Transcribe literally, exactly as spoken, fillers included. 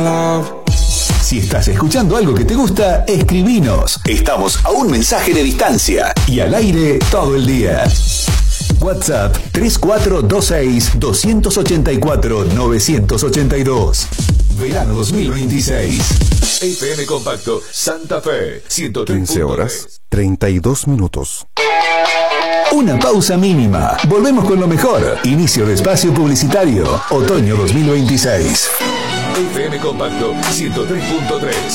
Si estás escuchando algo que te gusta, escribinos. Estamos a un mensaje de distancia y al aire todo el día. WhatsApp tres cuatro dos seis, dos ocho cuatro, nueve ocho dos. Verano dos mil veintiséis. F M Compacto Santa Fe ciento tres punto tres. quince horas, treinta y dos minutos. Una pausa mínima. Volvemos con lo mejor. Inicio de espacio publicitario. Otoño dos mil veintiséis. F M Compacto ciento tres punto tres.